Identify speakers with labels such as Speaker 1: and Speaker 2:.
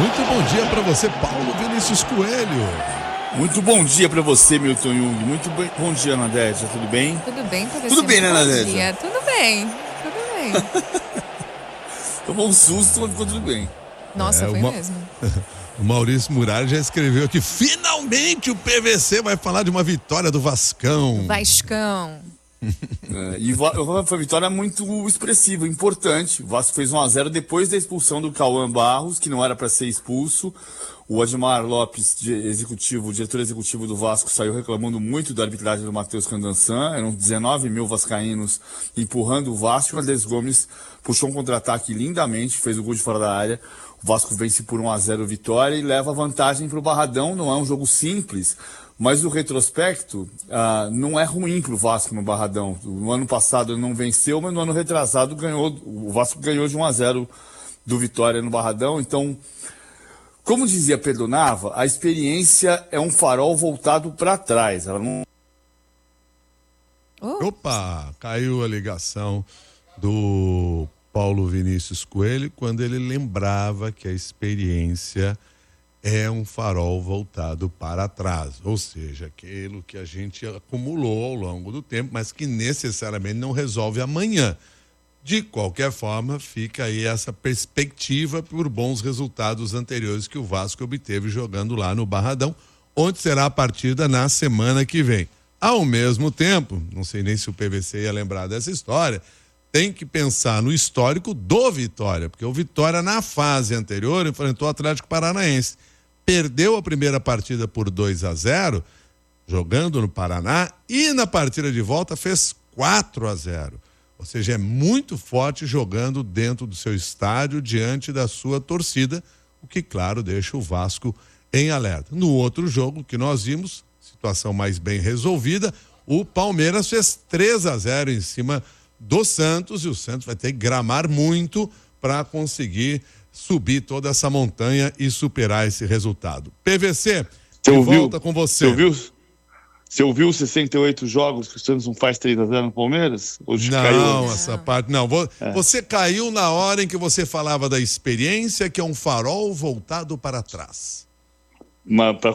Speaker 1: Muito bom dia para você, Paulo Vinícius Coelho.
Speaker 2: Muito bom dia para você, Milton Jung. Muito bom dia, Nadédia. Tudo bem?
Speaker 3: Tudo bem, para você.
Speaker 2: Tudo bem, né, Nadédia?
Speaker 3: Bom dia. Tudo bem.
Speaker 2: Tomou um susto, mas ficou tudo bem.
Speaker 3: Nossa, foi mesmo.
Speaker 1: O Maurício Muralha já escreveu aqui, finalmente o PVC vai falar de uma vitória do Vascão.
Speaker 3: Vascão.
Speaker 2: E foi uma vitória muito expressiva, importante. O Vasco fez 1-0 depois da expulsão do Cauã Barros, que não era para ser expulso. O Admar Lopes, diretor executivo do Vasco, saiu reclamando muito da arbitragem do Matheus Candançan. Eram 19 mil vascaínos empurrando o Vasco. O Ades Gomes puxou um contra-ataque lindamente, fez o gol de fora da área. O Vasco vence por 1-0 vitória e leva vantagem para o Barradão. Não é um jogo simples, mas o retrospecto não é ruim para o Vasco no Barradão. No ano passado ele não venceu, mas no ano retrasado o Vasco ganhou de 1-0 do Vitória no Barradão. Então, como dizia Pedro Nava, a experiência é um farol voltado para trás. Ela não...
Speaker 1: Opa, caiu a ligação do Paulo Vinícius Coelho quando ele lembrava que a experiência é um farol voltado para trás, ou seja, aquilo que a gente acumulou ao longo do tempo, mas que necessariamente não resolve amanhã. De qualquer forma, fica aí essa perspectiva por bons resultados anteriores que o Vasco obteve jogando lá no Barradão, onde será a partida na semana que vem. Ao mesmo tempo, não sei nem se o PVC ia lembrar dessa história, tem que pensar no histórico do Vitória, porque o Vitória na fase anterior enfrentou o Atlético Paranaense. Perdeu a primeira partida por 2-0, jogando no Paraná, e na partida de volta fez 4-0. Ou seja, é muito forte jogando dentro do seu estádio, diante da sua torcida, o que, claro, deixa o Vasco em alerta. No outro jogo que nós vimos, situação mais bem resolvida, o Palmeiras fez 3-0 em cima do Santos, e o Santos vai ter que gramar muito para conseguir subir toda essa montanha e superar esse resultado. PVC, volta com você.
Speaker 2: Você ouviu os 68 jogos que o Santos não faz 3-0 no Palmeiras?
Speaker 1: Não, essa parte não. Você caiu na hora em que você falava da experiência, que é um farol voltado para trás.
Speaker 2: Para